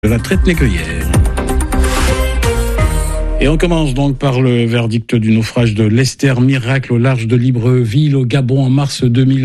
de la Traite-Nécueillère. Et on commence donc par le verdict du naufrage de l'Esther Miracle au large de Libreville au Gabon en mars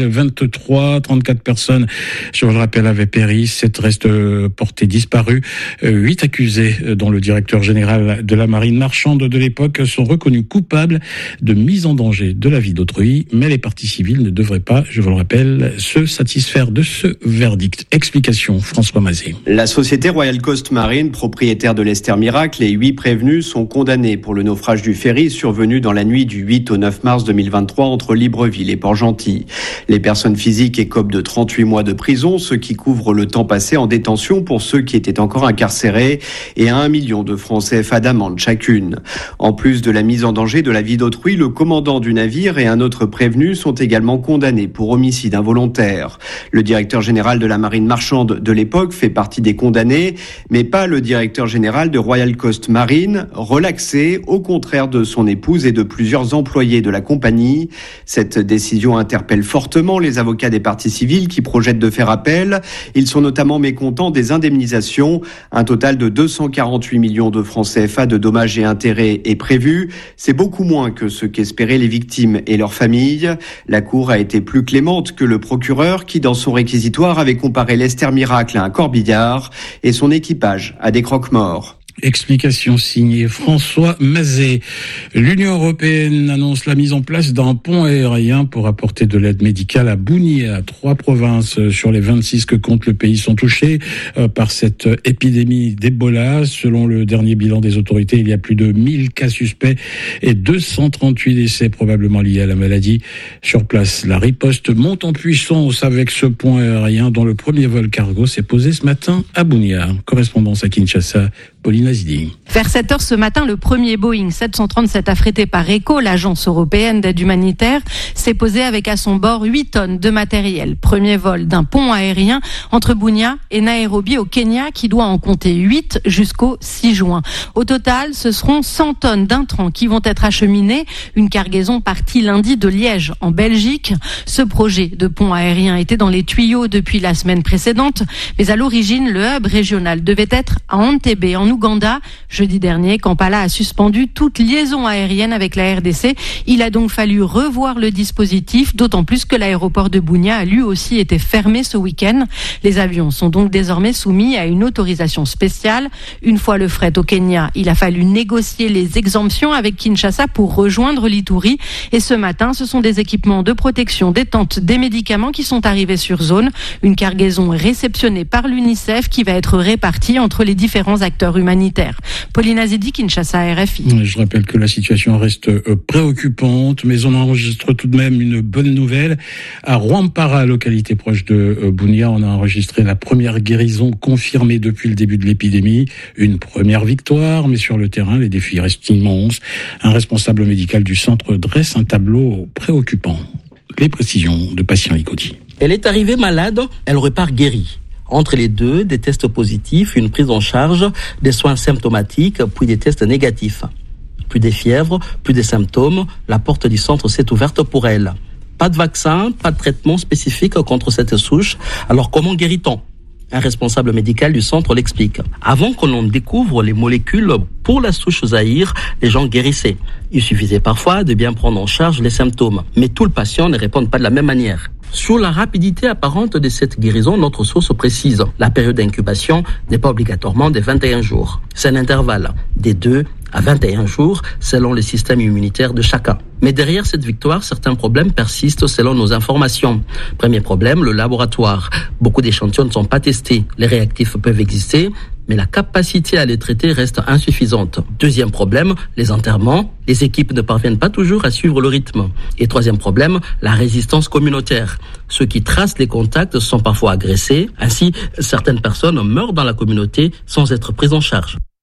2023. 34 personnes, je le rappelle, avaient péri. 7 restent portés disparus. 8 accusés, dont le directeur général de la marine marchande de l'époque, sont reconnus coupables de mise en danger de la vie d'autrui. Mais les parties civiles ne devraient pas, je vous le rappelle, se satisfaire de ce verdict. Explication, François Mazet. La société Royal Coast Marine, propriétaire de l'Esther Miracle, les 8 prévenus sont condamnés pour le naufrage du ferry survenu dans la nuit du 8 au 9 mars 2023 entre Libreville et Port-Gentil. Les personnes physiques écopent de 38 mois de prison, ce qui couvre le temps passé en détention pour ceux qui étaient encore incarcérés, et à 1 million de francs CFA d'amende chacune. En plus de la mise en danger de la vie d'autrui, le commandant du navire et un autre prévenu sont également condamnés pour homicide involontaire. Le directeur général de la marine marchande de l'époque fait partie des condamnés, mais pas le directeur général de Royal Coast Marine, relaxé au contraire de son épouse et de plusieurs employés de la compagnie. Cette décision interpelle fortement les avocats des parties civiles qui projettent de faire appel. Ils sont notamment mécontents des indemnisations. Un total de 248 millions de francs CFA de dommages et intérêts est prévu. C'est beaucoup moins que ce qu'espéraient les victimes et leurs familles. La Cour a été plus clémente que le procureur qui, dans son réquisitoire, avait comparé l'Esther Miracle à un corbillard et son équipage à des croque-morts. Explication signée François Mazet. L'Union européenne annonce la mise en place d'un pont aérien pour apporter de l'aide médicale à Bunia. 3 provinces sur les 26 que compte le pays sont touchées par cette épidémie d'Ebola. Selon le dernier bilan des autorités, il y a plus de 1000 cas suspects et 238 décès probablement liés à la maladie. Sur place, la riposte monte en puissance avec ce pont aérien dont le premier vol cargo s'est posé ce matin à Bunia. Correspondance à Kinshasa, Pauline Azidi. Vers 7h ce matin, le premier Boeing 737 affrété par ECHO, l'agence européenne d'aide humanitaire, s'est posé avec à son bord 8 tonnes de matériel. Premier vol d'un pont aérien entre Bunia et Nairobi au Kenya qui doit en compter 8 jusqu'au 6 juin. Au total, ce seront 100 tonnes d'intrants qui vont être acheminés. Une cargaison partie lundi de Liège en Belgique. Ce projet de pont aérien était dans les tuyaux depuis la semaine précédente, mais à l'origine, le hub régional devait être à Entebbe en Ouganda. Jeudi dernier, Kampala a suspendu toute liaison aérienne avec la RDC. Il a donc fallu revoir le dispositif, d'autant plus que l'aéroport de Bunia a lui aussi été fermé ce week-end. Les avions sont donc désormais soumis à une autorisation spéciale. Une fois le fret au Kenya, il a fallu négocier les exemptions avec Kinshasa pour rejoindre l'Ituri. Et ce matin, ce sont des équipements de protection, des tentes, des médicaments qui sont arrivés sur zone. Une cargaison réceptionnée par l'UNICEF qui va être répartie entre les différents acteurs humanitaires. Pauline Azidi, Kinshasa, RFI. Je rappelle que la situation reste préoccupante, mais on enregistre tout de même une bonne nouvelle. À Rwampara, localité proche de Bunia, on a enregistré la première guérison confirmée depuis le début de l'épidémie. Une première victoire, mais sur le terrain, les défis restent immenses. Un responsable médical du centre dresse un tableau préoccupant. Les précisions de Patient Licoti. Elle est arrivée malade, elle repart guérie. Entre les deux, des tests positifs, une prise en charge, des soins symptomatiques, puis des tests négatifs. Plus des fièvres, plus des symptômes, la porte du centre s'est ouverte pour elle. Pas de vaccin, pas de traitement spécifique contre cette souche. Alors comment guérit-on ? Un responsable médical du centre l'explique. Avant que l'on découvre les molécules pour la souche Zaïre, les gens guérissaient. Il suffisait parfois de bien prendre en charge les symptômes. Mais tous les patients ne répondent pas de la même manière. Sur la rapidité apparente de cette guérison, notre source précise. La période d'incubation n'est pas obligatoirement de 21 jours. C'est un intervalle des 2 à 21 jours selon le système immunitaire de chacun. Mais derrière cette victoire, certains problèmes persistent selon nos informations. Premier problème, le laboratoire. Beaucoup d'échantillons ne sont pas testés. Les réactifs peuvent exister, mais la capacité à les traiter reste insuffisante. Deuxième problème, les enterrements. Les équipes ne parviennent pas toujours à suivre le rythme. Et troisième problème, la résistance communautaire. Ceux qui tracent les contacts sont parfois agressés. Ainsi, certaines personnes meurent dans la communauté sans être prises en charge.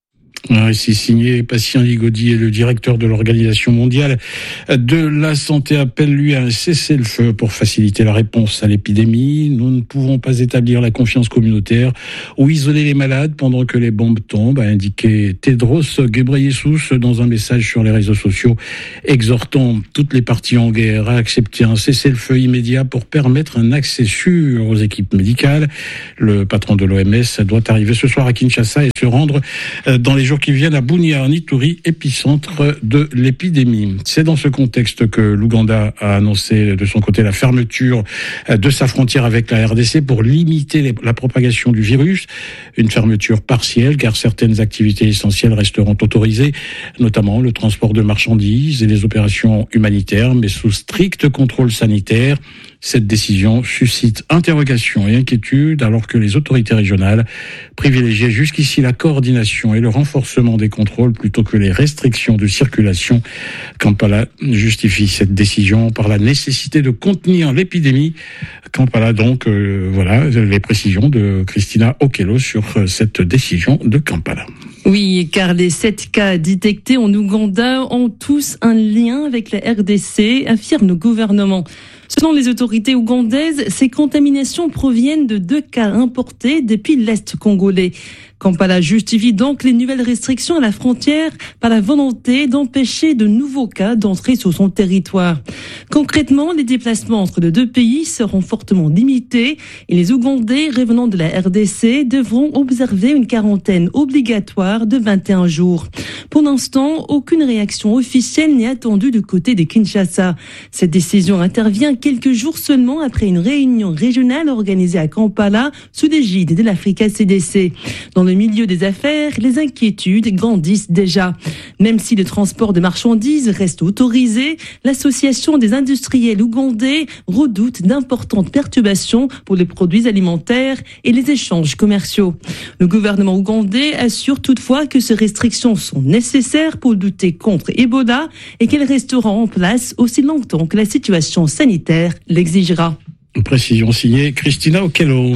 Un récit signé Patient Ligaudy, le directeur de l'Organisation mondiale de la santé, appelle lui à un cessez-le-feu pour faciliter la réponse à l'épidémie. Nous ne pouvons pas établir la confiance communautaire ou isoler les malades pendant que les bombes tombent, a indiqué Tedros Ghebreyesus dans un message sur les réseaux sociaux, exhortant toutes les parties en guerre à accepter un cessez-le-feu immédiat pour permettre un accès sûr aux équipes médicales. Le patron de l'OMS doit arriver ce soir à Kinshasa et se rendre dans les jours qui viennent à Bunia, en Ituri, épicentre de l'épidémie. C'est dans ce contexte que l'Ouganda a annoncé de son côté la fermeture de sa frontière avec la RDC pour limiter la propagation du virus. Une fermeture partielle car certaines activités essentielles resteront autorisées, notamment le transport de marchandises et les opérations humanitaires, mais sous strict contrôle sanitaire. Cette décision suscite interrogations et inquiétudes alors que les autorités régionales privilégiaient jusqu'ici la coordination et le renforcement des contrôles plutôt que les restrictions de circulation. Kampala justifie cette décision par la nécessité de contenir l'épidémie. Kampala donc, voilà les précisions de Christina Okello sur cette décision de Kampala. Oui, car les 7 cas détectés en Ouganda ont tous un lien avec la RDC, affirme le gouvernement. Selon les autorités ougandaises, ces contaminations proviennent de 2 cas importés depuis l'Est congolais. Kampala justifie donc les nouvelles restrictions à la frontière par la volonté d'empêcher de nouveaux cas d'entrer sur son territoire. Concrètement, les déplacements entre les 2 pays seront fortement limités et les Ougandais revenant de la RDC devront observer une quarantaine obligatoire de 21 jours. Pour l'instant, aucune réaction officielle n'est attendue du côté de Kinshasa. Cette décision intervient quelques jours seulement après une réunion régionale organisée à Kampala sous l'égide de l'Africa CDC. Dans le milieu des affaires, les inquiétudes grandissent déjà. Même si le transport de marchandises reste autorisé, l'association des industriels ougandais redoute d'importantes perturbations pour les produits alimentaires et les échanges commerciaux. Le gouvernement ougandais assure toutefois que ces restrictions sont nécessaires pour lutter contre Ebola et qu'elles resteront en place aussi longtemps que la situation sanitaire l'exigera. Une précision signée Christina Okello.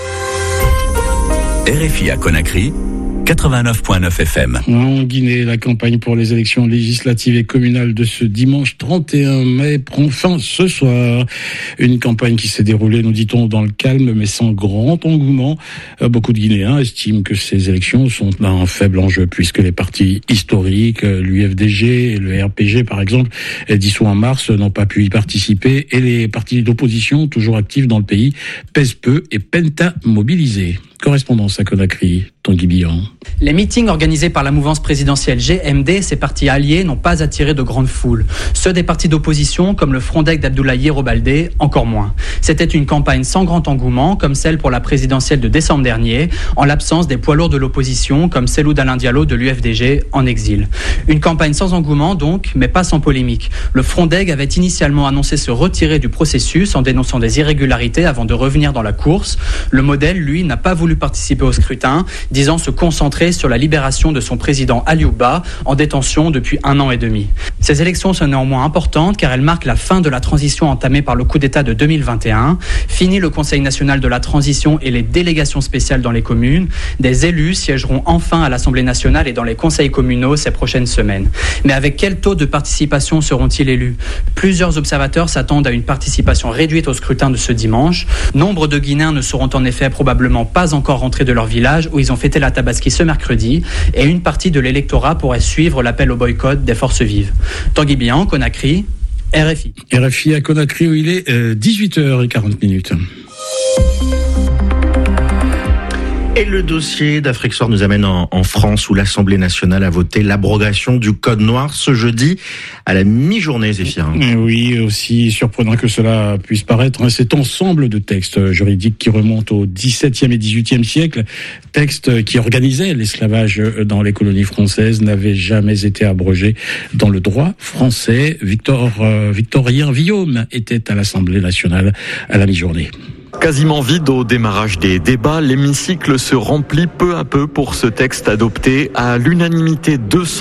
RFI à Conakry, 89.9 FM. En Guinée, la campagne pour les élections législatives et communales de ce dimanche 31 mai prend fin ce soir. Une campagne qui s'est déroulée, nous dit-on, dans le calme mais sans grand engouement. Beaucoup de Guinéens estiment que ces élections sont un faible enjeu puisque les partis historiques, l'UFDG et le RPG par exemple, dissous en mars, n'ont pas pu y participer et les partis d'opposition, toujours actifs dans le pays, pèsent peu et peinent à mobiliser. Correspondance à Conakry, Tanguy Bihan. Les meetings organisés par la mouvance présidentielle GMD et ses partis alliés n'ont pas attiré de grandes foules. Ceux des partis d'opposition, comme le Frondec d'Abdoulaye Yero Baldé, encore moins. C'était une campagne sans grand engouement, comme celle pour la présidentielle de décembre dernier, en l'absence des poids lourds de l'opposition, comme Cellou Dalein Diallo de l'UFDG, en exil. Une campagne sans engouement donc, mais pas sans polémique. Le Frondec avait initialement annoncé se retirer du processus en dénonçant des irrégularités avant de revenir dans la course. Le modèle, lui, n'a pas voulu participer au scrutin, disant se concentrer sur la libération de son président Aliouba, en détention depuis 1 an et demi. Ces élections sont néanmoins importantes car elles marquent la fin de la transition entamée par le coup d'État de 2021. Fini le Conseil national de la transition et les délégations spéciales dans les communes. Des élus siégeront enfin à l'Assemblée nationale et dans les conseils communaux ces prochaines semaines. Mais avec quel taux de participation seront-ils élus ? Plusieurs observateurs s'attendent à une participation réduite au scrutin de ce dimanche. Nombre de Guinéens ne seront en effet probablement pas encore rentrés de leur village où ils ont fêté la Tabaski ce mercredi et une partie de l'électorat pourrait suivre l'appel au boycott des forces vives. Tanguy Bihan, Conakry, RFI. RFI à Conakry où il est 18h40. Et le dossier d'Afrique Soir nous amène en France où l'Assemblée nationale a voté l'abrogation du Code noir ce jeudi à la mi-journée, Zéphirin. Oui, aussi surprenant que cela puisse paraître, cet ensemble de textes juridiques qui remontent au XVIIe et XVIIIe siècle, textes qui organisaient l'esclavage dans les colonies françaises, n'avaient jamais été abrogés dans le droit français. Victorien Villaume était à l'Assemblée nationale à la mi-journée. Quasiment vide au démarrage des débats, l'hémicycle se remplit peu à peu pour ce texte adopté à l'unanimité,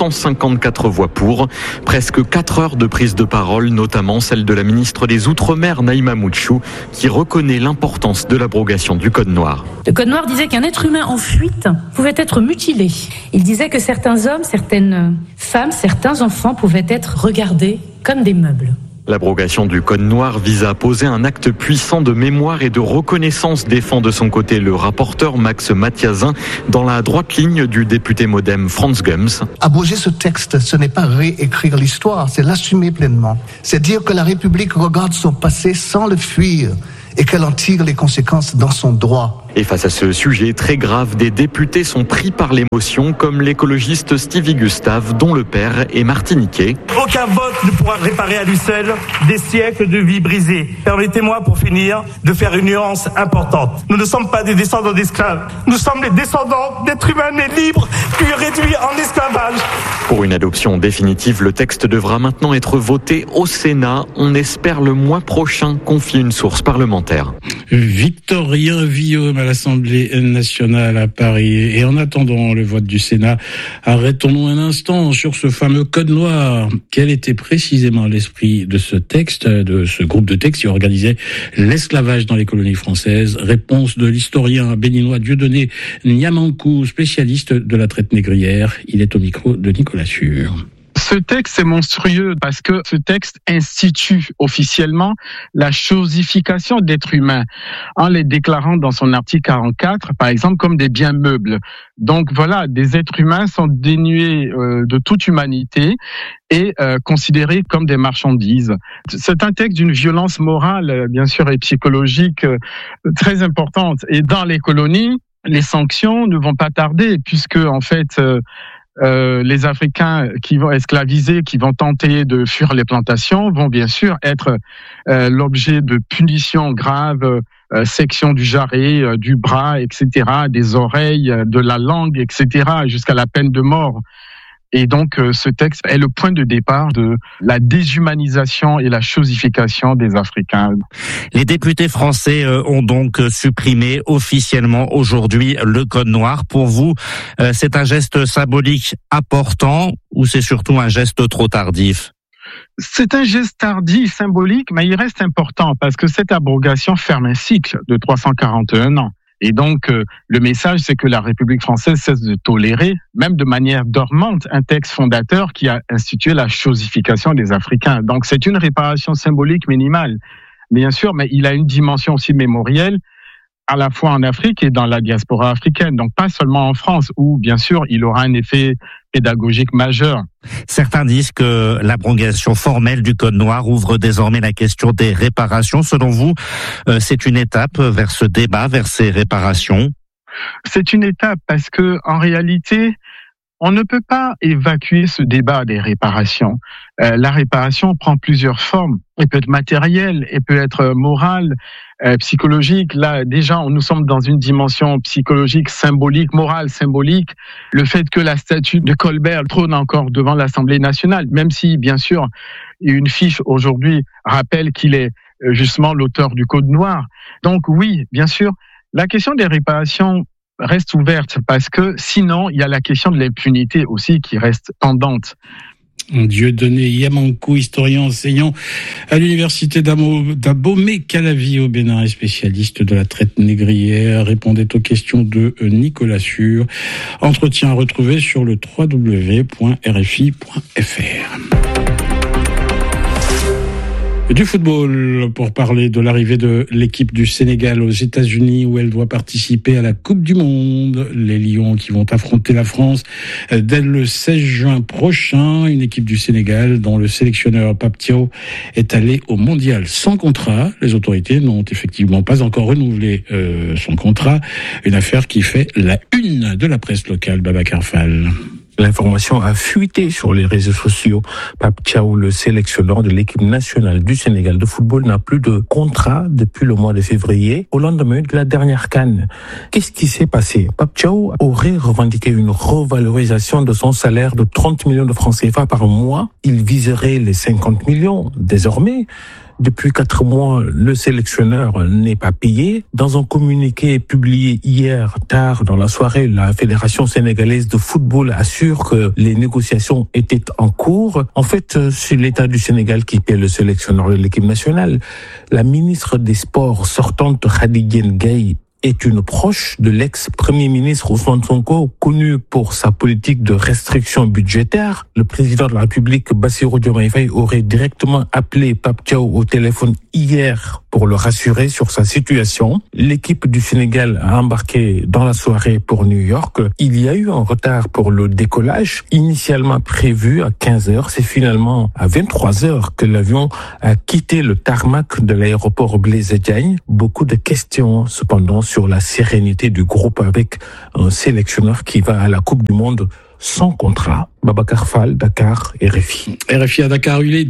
254 voix pour. Presque 4 heures de prise de parole, notamment celle de la ministre des Outre-mer, Naïma Moutchou, qui reconnaît l'importance de l'abrogation du Code noir. Le Code noir disait qu'un être humain en fuite pouvait être mutilé. Il disait que certains hommes, certaines femmes, certains enfants pouvaient être regardés comme des meubles. L'abrogation du Code noir vise à poser un acte puissant de mémoire et de reconnaissance, défend de son côté le rapporteur Max Mathiazin, dans la droite ligne du député modem Franz Gums. Abroger ce texte, ce n'est pas réécrire l'histoire, c'est l'assumer pleinement. C'est dire que la République regarde son passé sans le fuir et qu'elle en tire les conséquences dans son droit. Et face à ce sujet très grave, des députés sont pris par l'émotion, comme l'écologiste Stevie Gustave, dont le père est martiniquais. Aucun vote ne pourra réparer à lui seul des siècles de vie brisées. Permettez-moi, pour finir, de faire une nuance importante. Nous ne sommes pas des descendants d'esclaves. Nous sommes les descendants d'êtres humains nés libres, puis réduits en esclavage. Pour une adoption définitive, le texte devra maintenant être voté au Sénat. On espère le mois prochain, confie une source parlementaire. Victorien Villaume à l'Assemblée nationale à Paris. Et en attendant le vote du Sénat, arrêtons-nous un instant sur ce fameux Code noir. Quel était précisément l'esprit de ce texte, de ce groupe de textes qui organisait l'esclavage dans les colonies françaises? Réponse de l'historien béninois Dieudonné Niamankou, spécialiste de la traite négrière. Il est au micro de Nicolas Sûr. Ce texte est monstrueux parce que ce texte institue officiellement la chosification d'êtres humains en les déclarant dans son article 44, par exemple, comme des biens meubles. Donc voilà, des êtres humains sont dénués de toute humanité et considérés comme des marchandises. C'est un texte d'une violence morale, bien sûr, et psychologique très importante. Et dans les colonies, les sanctions ne vont pas tarder puisque, en fait, les Africains qui vont esclaviser, qui vont tenter de fuir les plantations, vont bien sûr être l'objet de punitions graves, section du jarret, du bras, etc., des oreilles, de la langue, etc., jusqu'à la peine de mort. Et donc, ce texte est le point de départ de la déshumanisation et la chosification des Africains. Les députés français ont donc supprimé officiellement aujourd'hui le Code noir. Pour vous, c'est un geste symbolique important ou c'est surtout un geste trop tardif ? C'est un geste tardif, symbolique, mais il reste important parce que cette abrogation ferme un cycle de 341 ans. Et donc, le message, c'est que la République française cesse de tolérer, même de manière dormante, un texte fondateur qui a institué la chosification des Africains. Donc, c'est une réparation symbolique minimale, bien sûr, mais il a une dimension aussi mémorielle, à la fois en Afrique et dans la diaspora africaine. Donc, pas seulement en France, où, bien sûr, il aura un effet pédagogique majeur. Certains disent que l'abrogation formelle du Code noir ouvre désormais la question des réparations. Selon vous, c'est une étape vers ce débat, vers ces réparations? C'est une étape parce que, en réalité, on ne peut pas évacuer ce débat des réparations. La réparation prend plusieurs formes. Elle peut être matérielle, elle peut être morale, psychologique. Là, déjà, nous sommes dans une dimension psychologique, symbolique, morale, symbolique. Le fait que la statue de Colbert trône encore devant l'Assemblée nationale, même si, bien sûr, une fiche aujourd'hui rappelle qu'il est justement l'auteur du Code noir. Donc oui, bien sûr, la question des réparations reste ouverte parce que sinon, il y a la question de l'impunité aussi qui reste pendante. Dieudonné Niamankou, historien enseignant à l'université d'Abomey-Calavi au Bénin et spécialiste de la traite négrière, répondait aux questions de Nicolas Sûr. Entretien à retrouver sur le www.rfi.fr. Du football, pour parler de l'arrivée de l'équipe du Sénégal aux États-Unis où elle doit participer à la Coupe du Monde. Les Lions qui vont affronter la France dès le 16 juin prochain. Une équipe du Sénégal dont le sélectionneur Pape Thiaw est allé au Mondial sans contrat. Les autorités n'ont effectivement pas encore renouvelé son contrat. Une affaire qui fait la une de la presse locale, Babacar Fall. L'information a fuité sur les réseaux sociaux. Pape Thiaw, le sélectionneur de l'équipe nationale du Sénégal de football, n'a plus de contrat depuis le mois de février, au lendemain de la dernière CAN. Qu'est-ce qui s'est passé? Pape Thiaw aurait revendiqué une revalorisation de son salaire de 30 millions de francs CFA par mois. Il viserait les 50 millions désormais. Depuis 4 mois, le sélectionneur n'est pas payé. Dans un communiqué publié hier tard dans la soirée, la Fédération sénégalaise de football assure que les négociations étaient en cours. En fait, c'est l'État du Sénégal qui paie le sélectionneur de l'équipe nationale. La ministre des Sports sortante, Khady Diène Gaye, est une proche de l'ex-premier ministre Ousmane Sonko, connu pour sa politique de restriction budgétaire. Le président de la République, Bassirou Diomaye Faye, aurait directement appelé Pape Thiaw au téléphone hier pour le rassurer sur sa situation. L'équipe du Sénégal a embarqué dans la soirée pour New York. Il y a eu un retard pour le décollage, initialement prévu à 15h. C'est finalement à 23h que l'avion a quitté le tarmac de l'aéroport Blaise Diagne. Beaucoup de questions, cependant, sur la sérénité du groupe avec un sélectionneur qui va à la Coupe du Monde sans contrat. Babacar Fall, Dakar, RFI. RFI à Dakar, il est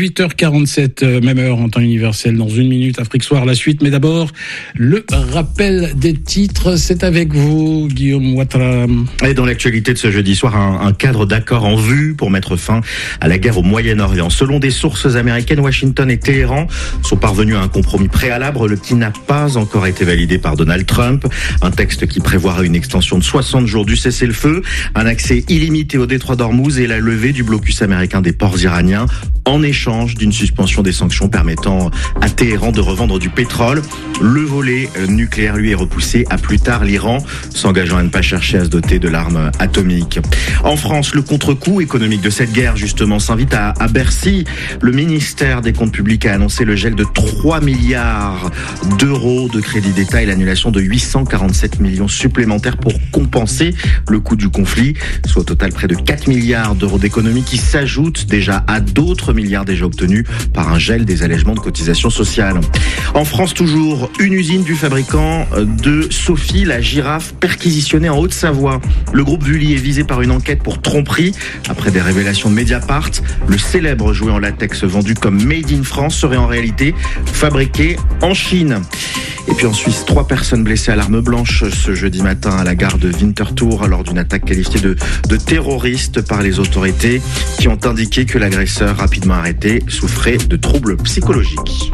18h47, même heure en temps universel. Dans 1 minute, Afrique Soir, la suite. Mais d'abord, le rappel des titres. C'est avec vous, Guillaume Ouattara. Et dans l'actualité de ce jeudi soir, un cadre d'accord en vue pour mettre fin à la guerre au Moyen-Orient. Selon des sources américaines, Washington et Téhéran sont parvenus à un compromis préalable qui n'a pas encore été validé par Donald Trump. Un texte qui prévoira une extension de 60 jours du cessez-le-feu, un accès illimité au détroit d'Ormuz et la levée du blocus américain des ports iraniens en échange d'une suspension des sanctions permettant à Téhéran de revendre du pétrole. Le volet nucléaire, lui, est repoussé à plus tard, l'Iran s'engageant à ne pas chercher à se doter de l'arme atomique. En France, le contre-coup économique de cette guerre, justement, s'invite à Bercy. Le ministère des Comptes publics a annoncé le gel de 3 milliards d'euros de crédit d'État et l'annulation de 847 millions supplémentaires pour compenser le coût du conflit, soit au total près de 4 milliards d'euros d'économies qui s'ajoutent déjà à d'autres milliards déjà obtenus par un gel des allègements de cotisations sociales. En France toujours, une usine du fabricant de Sophie, la girafe, perquisitionnée en Haute-Savoie. Le groupe Vully est visé par une enquête pour tromperie. Après des révélations de Mediapart, le célèbre jouet en latex vendu comme Made in France serait en réalité fabriqué en Chine. Et puis en Suisse, 3 personnes blessées à l'arme blanche ce jeudi matin à la gare de Winterthur lors d'une attaque qualifiée de terroriste par les autorités qui ont indiqué que l'agresseur rapidement arrêté souffrait de troubles psychologiques.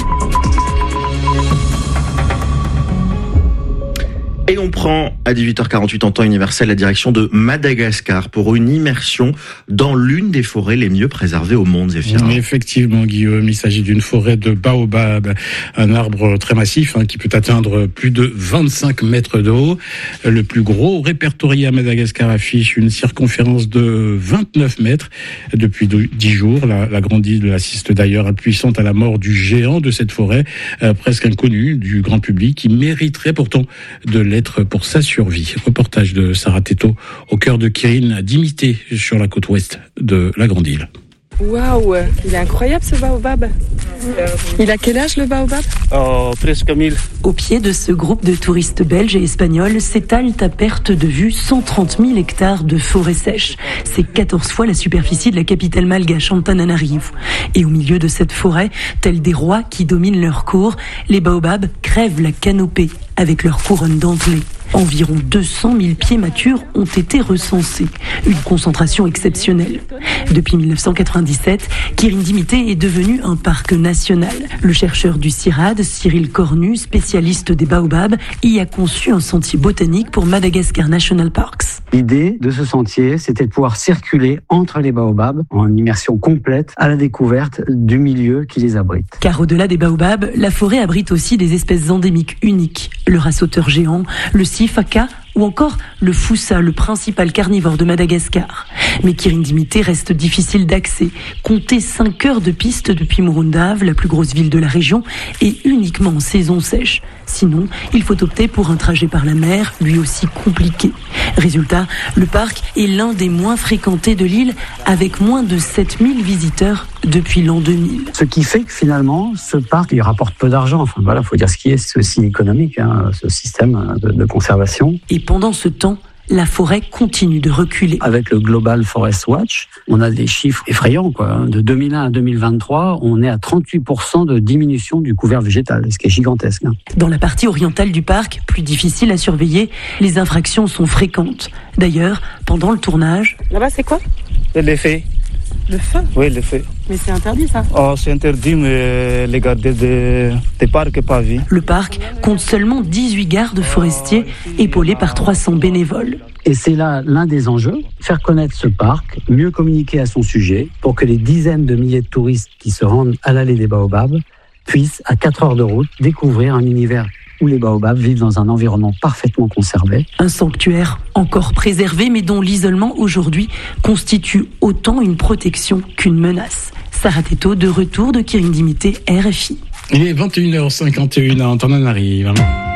Et on prend à 18h48 en temps universel la direction de Madagascar pour une immersion dans l'une des forêts les mieux préservées au monde, Zéphir. Effectivement, Guillaume, il s'agit d'une forêt de baobab, un arbre très massif qui peut atteindre plus de 25 mètres de haut. Le plus gros répertorié à Madagascar affiche une circonférence de 29 mètres. Depuis 10 jours, la grande île assiste d'ailleurs impuissante à la mort du géant de cette forêt, presque inconnue du grand public, qui mériterait pourtant de l'être pour sa survie. Reportage de Sarah Teto au cœur de Kirin, d'imiter sur la côte ouest de la Grande Île. Waouh, il est incroyable ce baobab. Il a quel âge le baobab ? Presque 1000. Au pied de ce groupe de touristes belges et espagnols s'étalent à perte de vue 130 000 hectares de forêt sèche. C'est 14 fois la superficie de la capitale malgache, Antananarivo. Et au milieu de cette forêt, tels des rois qui dominent leur cour, les baobabs crèvent la canopée avec leur couronne dentelée. Environ 200 000 pieds matures ont été recensés, une concentration exceptionnelle. Depuis 1997, Kirin-Dimité est devenu un parc national. Le chercheur du CIRAD, Cyril Cornu, spécialiste des baobabs, y a conçu un sentier botanique pour Madagascar National Parks. L'idée de ce sentier, c'était de pouvoir circuler entre les baobabs en immersion complète à la découverte du milieu qui les abrite. Car au-delà des baobabs, la forêt abrite aussi des espèces endémiques uniques. Le rat sauteur géant, le sifaka ou encore le foussa, le principal carnivore de Madagascar. Mais Kirin-Dimité reste difficile d'accès. Comptez 5 heures de piste depuis Morondave, la plus grosse ville de la région, et uniquement en saison sèche. Sinon, il faut opter pour un trajet par la mer, lui aussi compliqué. Résultat, le parc est l'un des moins fréquentés de l'île, avec moins de 7000 visiteurs depuis l'an 2000. Ce qui fait que finalement, ce parc, il rapporte peu d'argent. Enfin voilà, faut dire ce qui est, c'est aussi économique, ce système de conservation. Et pendant ce temps, la forêt continue de reculer. Avec le Global Forest Watch, on a des chiffres effrayants, quoi. De 2001 à 2023, on est à 38% de diminution du couvert végétal, ce qui est gigantesque. Dans la partie orientale du parc, plus difficile à surveiller, les infractions sont fréquentes. D'ailleurs, pendant le tournage... Là-bas, c'est quoi ? C'est l'effet. Le feu? Oui, le feu. Mais c'est interdit, ça? Oh, c'est interdit, mais les gardes des parcs pas vie. Le parc compte seulement 18 gardes forestiers épaulés par 300 bénévoles. Et c'est là l'un des enjeux, faire connaître ce parc, mieux communiquer à son sujet pour que les dizaines de milliers de touristes qui se rendent à l'allée des Baobabs puissent, à 4 heures de route, découvrir un univers où les baobabs vivent dans un environnement parfaitement conservé. Un sanctuaire encore préservé, mais dont l'isolement aujourd'hui constitue autant une protection qu'une menace. Sarah Teto, de retour de Kirindimité, RFI. Il est 21h51 à Antananarive.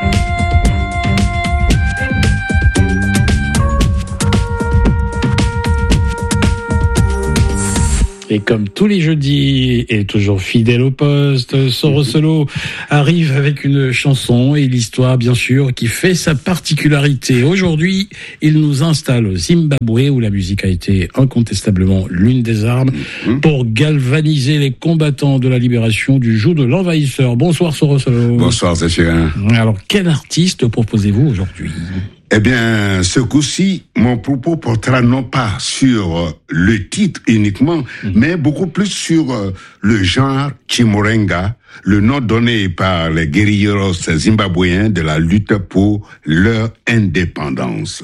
Et comme tous les jeudis, et toujours fidèle au poste, Soro Solo arrive avec une chanson et l'histoire, bien sûr, qui fait sa particularité. Aujourd'hui, il nous installe au Zimbabwe, où la musique a été incontestablement l'une des armes pour galvaniser les combattants de la libération du joug de l'envahisseur. Bonsoir Soro Solo. Bonsoir Sachirin. Alors, quel artiste proposez-vous aujourd'hui ? Eh bien, ce coup-ci, mon propos portera non pas sur le titre uniquement, mais beaucoup plus sur le genre Chimurenga, le nom donné par les guérilleros zimbabwéens de la lutte pour leur indépendance.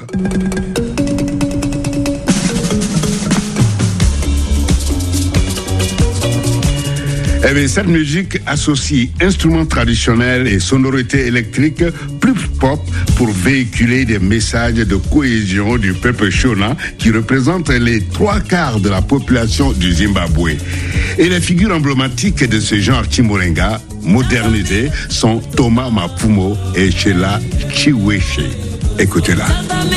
Eh bien, cette musique associe instruments traditionnels et sonorités électriques plus pop pour véhiculer des messages de cohésion du peuple Shona qui représente les 3/4 de la population du Zimbabwe. Et les figures emblématiques de ce genre Chimurenga, modernisées, sont Thomas Mapumo et Sheila Chiweche. Écoutez-la.